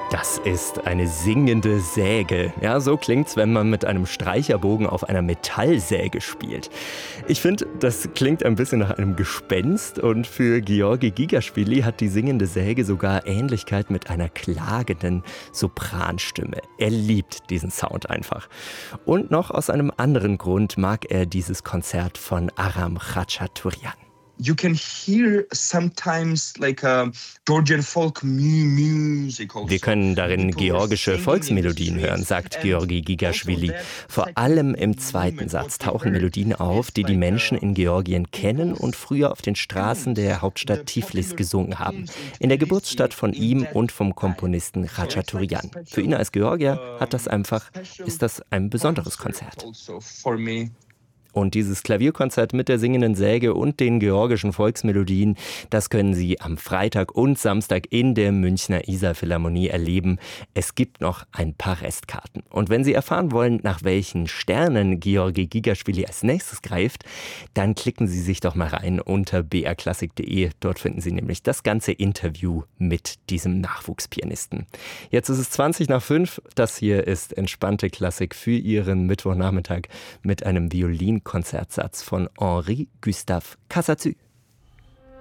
Das ist eine singende Säge. Ja, so klingt's, wenn man mit einem Streicherbogen auf einer Metallsäge spielt. Ich finde, das klingt ein bisschen nach einem Gespenst und für Georgi Gigaschwili hat die singende Säge sogar Ähnlichkeit mit einer klagenden Sopranstimme. Er liebt diesen Sound einfach. Und noch aus einem anderen Grund mag er dieses Konzert von Aram Khachaturian. You can hear sometimes like a Georgian folk music also. Wir können darin georgische Volksmelodien hören, sagt Georgi Gigaschwili. Vor allem im zweiten Satz tauchen Melodien auf, die die Menschen in Georgien kennen und früher auf den Straßen der Hauptstadt Tiflis gesungen haben. In der Geburtsstadt von ihm und vom Komponisten Khachaturian. Für ihn als Georgier ist das ein besonderes Konzert. Und dieses Klavierkonzert mit der singenden Säge und den georgischen Volksmelodien, das können Sie am Freitag und Samstag in der Münchner Isar-Philharmonie erleben. Es gibt noch ein paar Restkarten. Und wenn Sie erfahren wollen, nach welchen Sternen Georgi Gigaschwili als nächstes greift, dann klicken Sie sich doch mal rein unter brklassik.de. Dort finden Sie nämlich das ganze Interview mit diesem Nachwuchspianisten. Jetzt ist es 5:20. Das hier ist entspannte Klassik für Ihren Mittwochnachmittag mit einem Violinkonzertsatz von Henri Gustave Casazu.